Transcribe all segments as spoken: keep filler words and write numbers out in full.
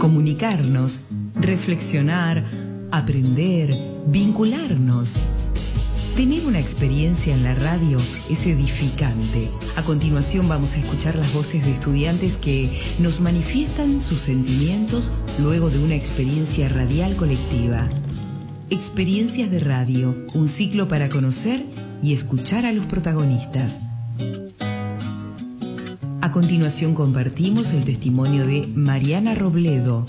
comunicarnos, reflexionar, aprender, vincularnos. Tener una experiencia en la radio es edificante. A continuación vamos a escuchar las voces de estudiantes que nos manifiestan sus sentimientos luego de una experiencia radial colectiva. Experiencias de radio, un ciclo para conocer y escuchar a los protagonistas. A continuación compartimos el testimonio de Mariana Robledo.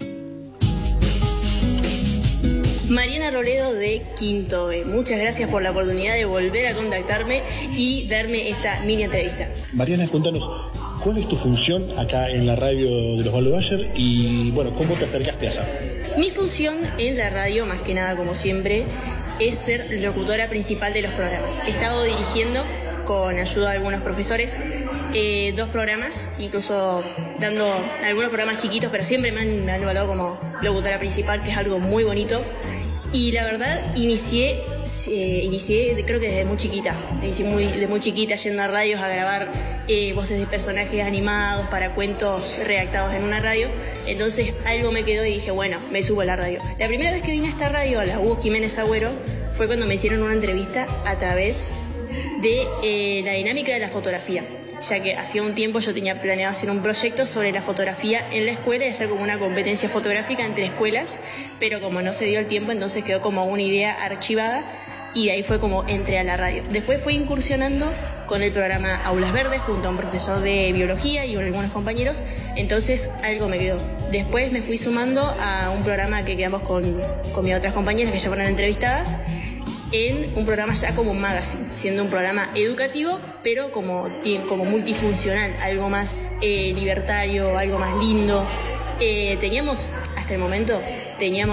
Mariana Robledo de Quinto B. Muchas gracias por la oportunidad de volver a contactarme y darme esta mini entrevista. Mariana, contanos, ¿cuál es tu función acá en la radio de los Osvaldo Bayer y, bueno, cómo te acercaste allá? Mi función en la radio, más que nada, como siempre, es ser locutora principal de los programas. He estado dirigiendo, con ayuda de algunos profesores, eh, dos programas, incluso dando algunos programas chiquitos, pero siempre me han, me han evaluado como locutora principal, que es algo muy bonito. Y la verdad, inicié, eh, inicié de, creo que desde muy chiquita, inicié muy, de muy chiquita yendo a radios a grabar eh, voces de personajes animados para cuentos redactados en una radio. Entonces algo me quedó y dije, bueno, me subo a la radio. La primera vez que vine a esta radio, a la Hugo Jiménez Agüero, fue cuando me hicieron una entrevista a través de eh, la dinámica de la fotografía, ya que hacía un tiempo yo tenía planeado hacer un proyecto sobre la fotografía en la escuela y hacer como una competencia fotográfica entre escuelas, pero como no se dio el tiempo, entonces quedó como una idea archivada y de ahí fue como entré a la radio. Después fui incursionando con el programa Aulas Verdes junto a un profesor de biología y algunos compañeros, entonces algo me quedó. Después me fui sumando a un programa que quedamos con, con mis otras compañeras que ya fueron entrevistadas, en un programa ya como un magazine, siendo un programa educativo, pero como, como multifuncional, algo más eh, libertario, algo más lindo. Eh, teníamos, hasta el momento, teníamos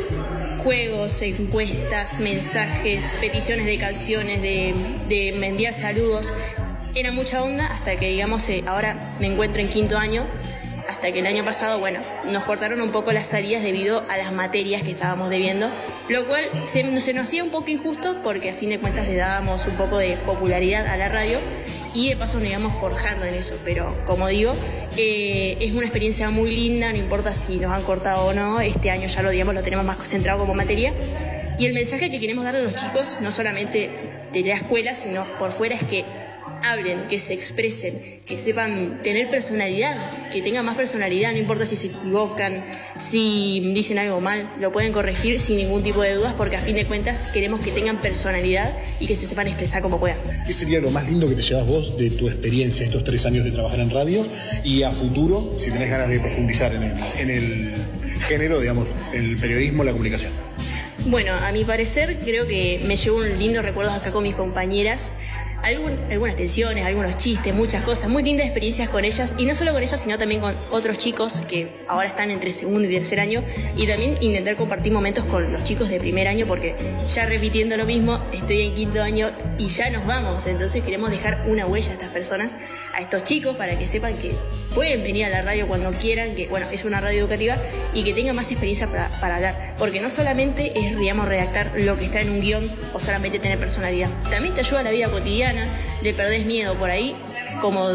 juegos, encuestas, mensajes, peticiones de canciones, de, de enviar saludos. Era mucha onda hasta que, digamos, eh, ahora me encuentro en quinto año, hasta que el año pasado, bueno, nos cortaron un poco las salidas debido a las materias que estábamos debiendo, lo cual se, se nos hacía un poco injusto porque a fin de cuentas le dábamos un poco de popularidad a la radio y de paso nos íbamos forjando en eso, pero como digo, eh, es una experiencia muy linda, no importa si nos han cortado o no, este año ya lo, digamos, lo tenemos más concentrado como materia y el mensaje que queremos darle a los chicos, no solamente de la escuela, sino por fuera, es que hablen, que se expresen, que sepan tener personalidad, que tengan más personalidad, no importa si se equivocan, si dicen algo mal, lo pueden corregir sin ningún tipo de dudas, porque a fin de cuentas queremos que tengan personalidad y que se sepan expresar como puedan. ¿Qué sería lo más lindo que te llevas vos de tu experiencia, estos tres años de trabajar en radio, y a futuro, si tenés ganas de profundizar en el, en el género, digamos, el periodismo, la comunicación? Bueno, a mi parecer creo que me llevo un lindo recuerdo acá con mis compañeras. Algún, algunas tensiones, algunos chistes, muchas cosas, muy lindas experiencias con ellas, y no solo con ellas, sino también con otros chicos que ahora están entre segundo y tercer año, y también intentar compartir momentos con los chicos de primer año, porque ya repitiendo lo mismo, estoy en quinto año y ya nos vamos, entonces queremos dejar una huella a estas personas, a estos chicos, para que sepan que pueden venir a la radio cuando quieran, que bueno, es una radio educativa, y que tengan más experiencia para, para hablar, porque no solamente es, digamos, redactar lo que está en un guión o solamente tener personalidad, también te ayuda a la vida cotidiana, le perdés miedo por ahí, como